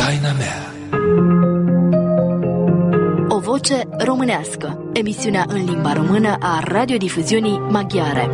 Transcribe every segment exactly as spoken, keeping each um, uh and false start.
Taina mea. O voce românească. Emisiunea în limba română a radiodifuziunii maghiare.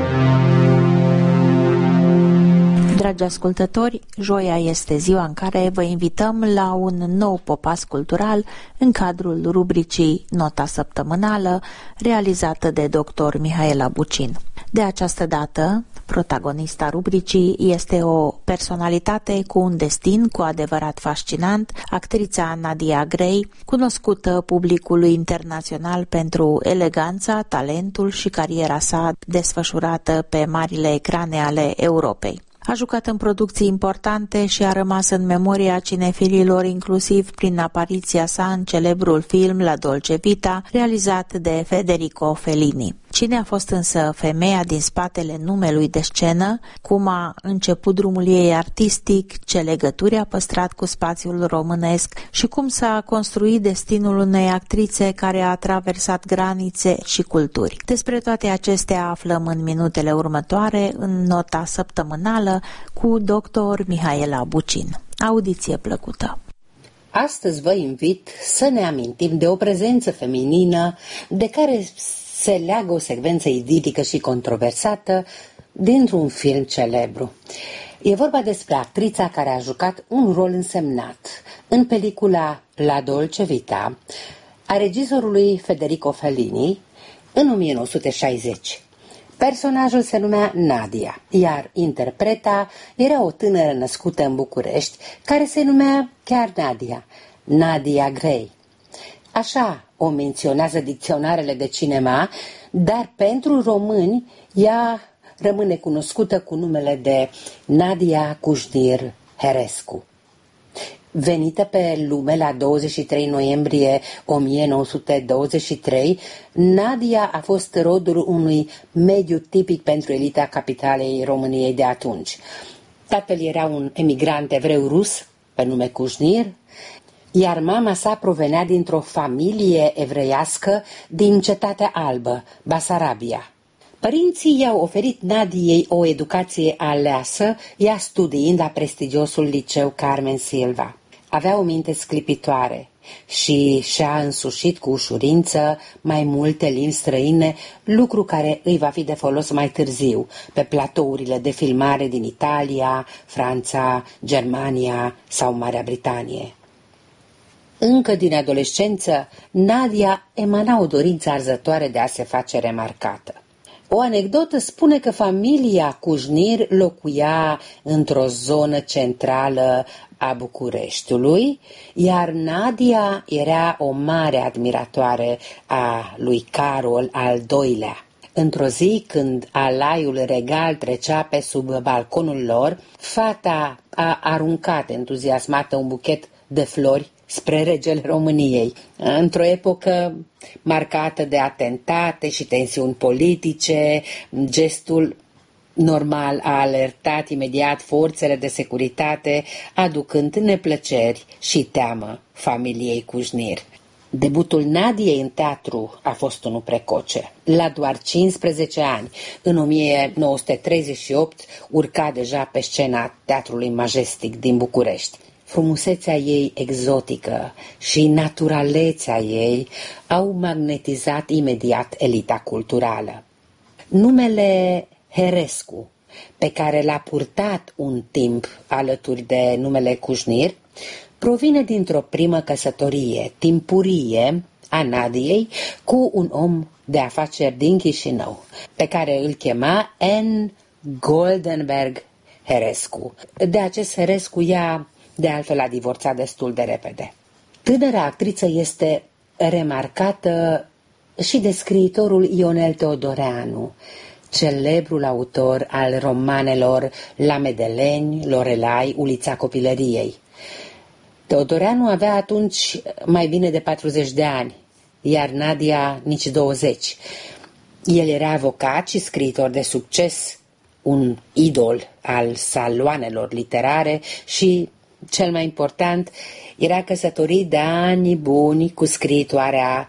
Dragi ascultători, joia este ziua în care vă invităm la un nou popas cultural în cadrul rubricii Nota Săptămânală, realizată de doctor Mihaela Bucin. De această dată, protagonista rubricii este o personalitate cu un destin cu adevărat fascinant, actrița Nadia Grey, cunoscută publicului internațional pentru eleganța, talentul și cariera sa desfășurată pe marile ecrane ale Europei. A jucat în producții importante și a rămas în memoria cinefililor inclusiv prin apariția sa în celebrul film La Dolce Vita, realizat de Federico Fellini. Cine a fost însă femeia din spatele numelui de scenă, cum a început drumul ei artistic, ce legături a păstrat cu spațiul românesc și cum s-a construit destinul unei actrițe care a traversat granițe și culturi. Despre toate acestea aflăm în minutele următoare în Nota Săptămânală cu doctor Mihaela Bucin. Audiție plăcută! Astăzi vă invit să ne amintim de o prezență feminină de care se leagă o secvență idilică și controversată dintr-un film celebru. E vorba despre actrița care a jucat un rol însemnat în pelicula La Dolce Vita a regizorului Federico Fellini în o mie nouă sute șaizeci. Personajul se numea Nadia, iar interpreta era o tânără născută în București care se numea chiar Nadia, Nadia Grey. Așa o menționează dicționarele de cinema, dar pentru români ea rămâne cunoscută cu numele de Nadia Cușnir Herescu. Venită pe lume la douăzeci și trei noiembrie o mie nouă sute douăzeci și trei, Nadia a fost rodul unui mediu tipic pentru elita capitalei României de atunci. Tatăl era un emigrant evreu rus, pe nume Cușnir, iar mama sa provenea dintr-o familie evreiască din Cetatea Albă, Basarabia. Părinții i-au oferit Nadiei o educație aleasă, ea studiind la prestigiosul liceu Carmen Silva. Avea o minte sclipitoare și și-a însușit cu ușurință mai multe limbi străine, lucru care îi va fi de folos mai târziu, pe platourile de filmare din Italia, Franța, Germania sau Marea Britanie. Încă din adolescență, Nadia emana o dorință arzătoare de a se face remarcată. O anecdotă spune că familia Cușnir locuia într-o zonă centrală a Bucureștiului, iar Nadia era o mare admiratoare a lui Carol al doilea. Într-o zi, când alaiul regal trecea pe sub balconul lor, fata a aruncat entuziasmată un buchet de flori spre regele României, într-o epocă marcată de atentate și tensiuni politice. Gestul normal a alertat imediat forțele de securitate, aducând neplăceri și teamă familiei Cușnir. Debutul Nadiei în teatru a fost unul precoce. La doar cincisprezece ani, în o mie nouă sute treizeci și opt, urca deja pe scena Teatrului Majestic din București. Frumusețea ei exotică și naturalețea ei au magnetizat imediat elita culturală. Numele Herescu, pe care l-a purtat un timp alături de numele Cușnir, provine dintr-o primă căsătorie timpurie a Nadiei cu un om de afaceri din Chișinău, pe care îl chema N. Goldenberg Herescu. De acest Herescu ea de altfel a divorțat destul de repede. Tânăra actriță este remarcată și de scriitorul Ionel Teodoreanu, celebrul autor al romanelor La Medeleni, Lorelai, Ulița Copilăriei. Teodoreanu avea atunci mai bine de patruzeci de ani, iar Nadia nici douăzeci. El era avocat și scriitor de succes, un idol al saloanelor literare și, cel mai important, era căsătorit de ani buni cu scriitoarea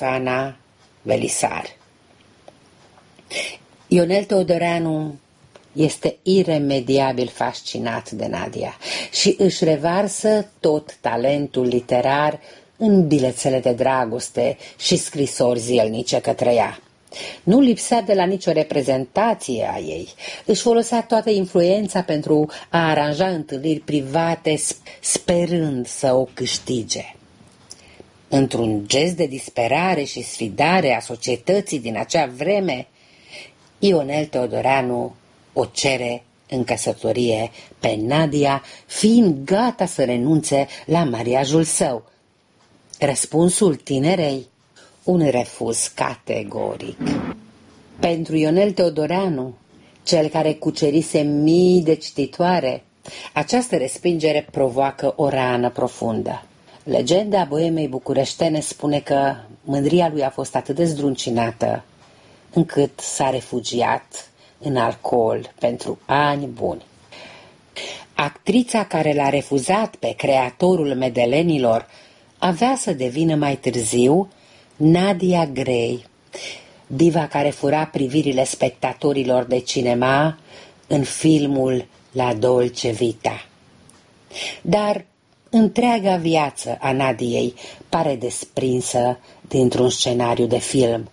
Ștefana Velisar. Ionel Teodoreanu este iremediabil fascinat de Nadia și își revarsă tot talentul literar în bilețele de dragoste și scrisori zilnice către ea. Nu lipsea de la nicio reprezentație a ei. Își folosea toată influența pentru a aranja întâlniri private, sperând să o câștige. Într-un gest de disperare și sfidare a societății din acea vreme, Ionel Teodoreanu o cere în căsătorie pe Nadia, fiind gata să renunțe la mariajul său. Răspunsul tinerei? Un refuz categoric. Pentru Ionel Teodoreanu, cel care cucerise mii de cititoare, această respingere provoacă o rană profundă. Legenda boemei bucureștene spune că mândria lui a fost atât de zdruncinată încât s-a refugiat în alcool pentru ani buni. Actrița care l-a refuzat pe creatorul Medelenilor avea să devină mai târziu Nadia Grey, diva care fura privirile spectatorilor de cinema în filmul La Dolce Vita. Dar întreaga viață a Nadiei pare desprinsă dintr-un scenariu de film.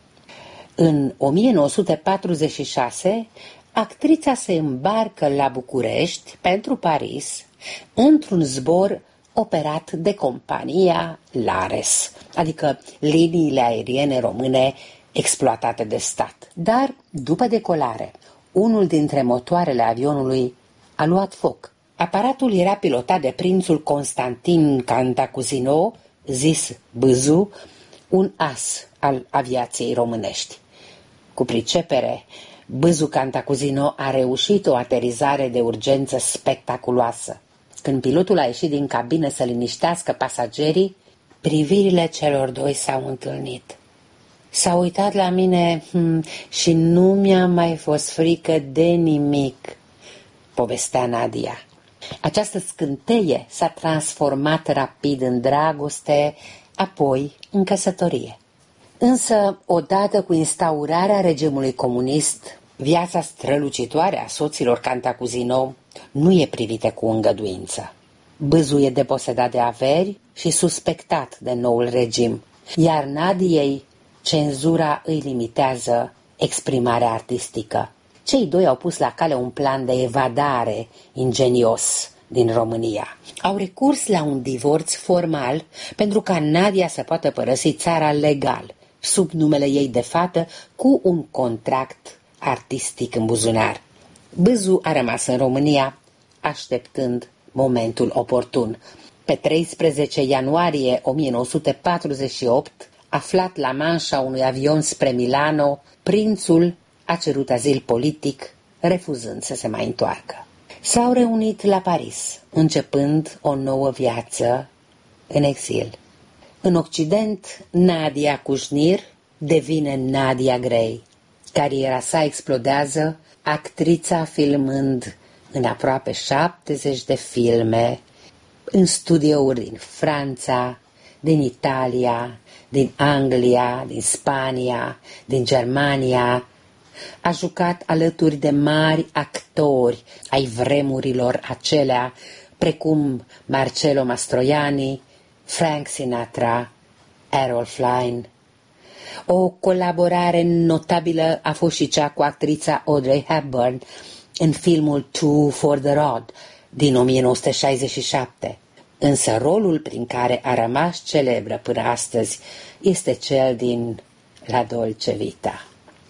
În o mie nouă sute patruzeci și șase, actrița se îmbarcă la București pentru Paris într-un zbor operat de compania Lares, adică liniile aeriene române exploatate de stat. Dar, după decolare, unul dintre motoarele avionului a luat foc. Aparatul era pilotat de prințul Constantin Cantacuzino, zis Bâzu, un as al aviației românești. Cu pricepere, Bâzu Cantacuzino a reușit o aterizare de urgență spectaculoasă. Când pilotul a ieșit din cabină să liniștească pasagerii, privirile celor doi s-au întâlnit. S-a uitat la mine hmm, și nu mi-a mai fost frică de nimic, povestea Nadia. Această scânteie s-a transformat rapid în dragoste, apoi în căsătorie. Însă, odată cu instaurarea regimului comunist, viața strălucitoare a soților Cantacuzino nu e privită cu îngăduință. Bâzu e deposedat de averi și suspectat de noul regim, iar Nadiei cenzura îi limitează exprimarea artistică. Cei doi au pus la cale un plan de evadare ingenios din România. Au recurs la un divorț formal pentru ca Nadia să poată părăsi țara legal, sub numele ei de fată, cu un contract artistic în buzunar. Bâzu a rămas în România, așteptând momentul oportun. Pe treisprezece ianuarie o mie nouă sute patruzeci și opt, aflat la manșa unui avion spre Milano, prințul a cerut azil politic, refuzând să se mai întoarcă. S-au reunit la Paris, începând o nouă viață în exil. În Occident, Nadia Cușnir devine Nadia Grey. Cariera sa explodează, actrița filmând în aproape șaptezeci de filme, în studiouri din Franța, din Italia, din Anglia, din Spania, din Germania. A jucat alături de mari actori ai vremurilor acelea, precum Marcello Mastroianni, Frank Sinatra, Errol Flynn. O colaborare notabilă a fost și cea cu actrița Audrey Hepburn în filmul Two for the Road din o mie nouă sute șaizeci și șapte. Însă rolul prin care a rămas celebră până astăzi este cel din La Dolce Vita.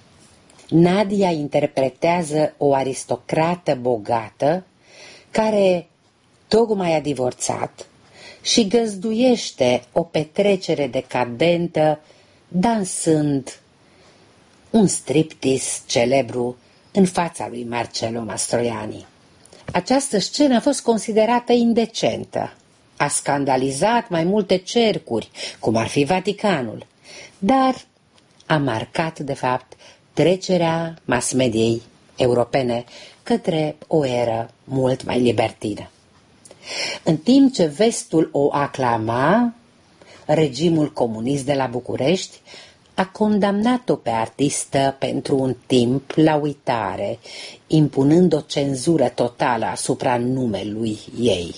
Nadia interpretează o aristocrată bogată care tocmai a divorțat și găzduiește o petrecere decadentă dansând un striptease celebru în fața lui Marcello Mastroianni. Această scenă a fost considerată indecentă. A scandalizat mai multe cercuri, cum ar fi Vaticanul, dar a marcat, de fapt, trecerea mass-mediei europene către o eră mult mai libertină. În timp ce vestul o aclama, regimul comunist de la București a condamnat-o pe artistă pentru un timp la uitare, impunând o cenzură totală asupra numelui ei.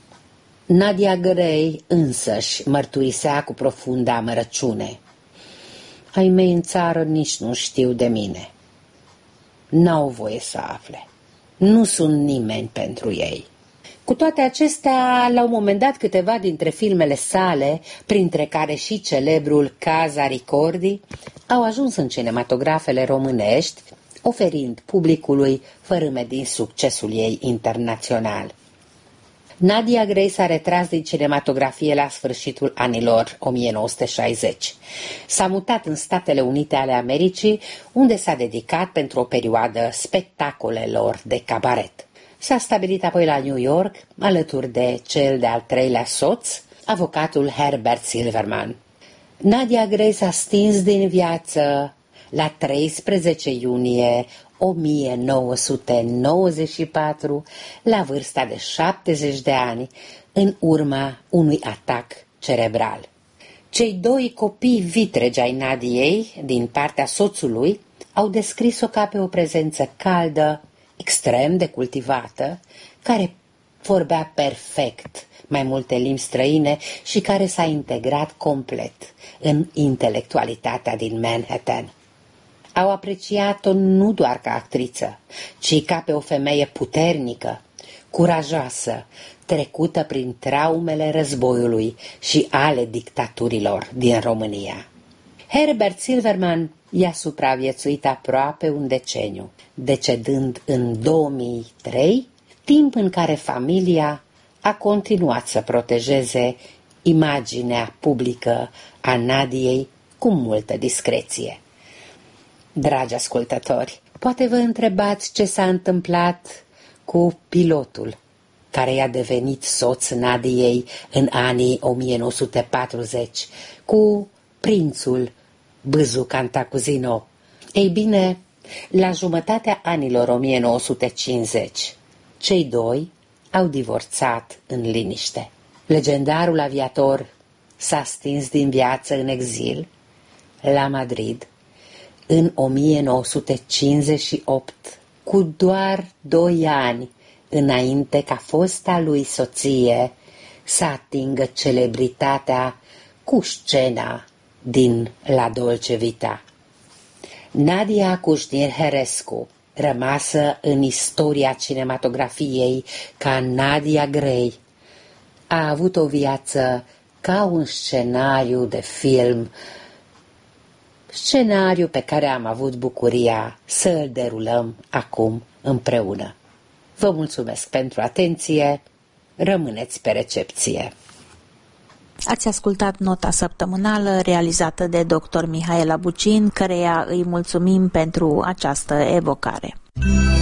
Nadia Gray însăși mărturisea cu profundă amărăciune: ai mei în țară nici nu știu de mine. N-au voie să afle. Nu sunt nimeni pentru ei. Cu toate acestea, la un moment dat, câteva dintre filmele sale, printre care și celebrul Casa Ricordi, au ajuns în cinematografele românești, oferind publicului fărâme din succesul ei internațional. Nadia Gray s-a retras din cinematografie la sfârșitul anilor o mie nouă sute șaizeci. S-a mutat în Statele Unite ale Americii, unde s-a dedicat pentru o perioadă spectacolelor de cabaret. S-a stabilit apoi la New York, alături de cel de-al treilea soț, avocatul Herbert Silverman. Nadia Gray s-a stins din viață la treisprezece iunie o mie nouă sute nouăzeci și patru, la vârsta de șaptezeci de ani, în urma unui atac cerebral. Cei doi copii vitregi ai Nadiei, din partea soțului, au descris-o ca pe o prezență caldă, extrem de cultivată, care vorbea perfect mai multe limbi străine și care s-a integrat complet în intelectualitatea din Manhattan. Au apreciat-o nu doar ca actriță, ci ca pe o femeie puternică, curajoasă, trecută prin traumele războiului și ale dictaturilor din România. Herbert Silverman i-a supraviețuit aproape un deceniu, decedând în două mii trei, timp în care familia a continuat să protejeze imaginea publică a Nadiei cu multă discreție. Dragi ascultători, poate vă întrebați ce s-a întâmplat cu pilotul care i-a devenit soț Nadiei în anii o mie nouă sute patruzeci, cu prințul Bâzu Cantacuzino. Ei bine, la jumătatea anilor o mie nouă sute cincizeci, cei doi au divorțat în liniște. Legendarul aviator s-a stins din viață în exil la Madrid în o mie nouă sute cincizeci și opt, cu doar doi ani înainte ca fosta lui soție să atingă celebritatea cu scena din La Dolce Vita. Nadia Cușnir-Herescu, rămasă în istoria cinematografiei ca Nadia Gray, a avut o viață ca un scenariu de film, scenariu pe care am avut bucuria să îl derulăm acum împreună. Vă mulțumesc pentru atenție, rămâneți pe recepție. Ați ascultat Nota Săptămânală realizată de doctor Mihaela Bucin, căreia îi mulțumim pentru această evocare.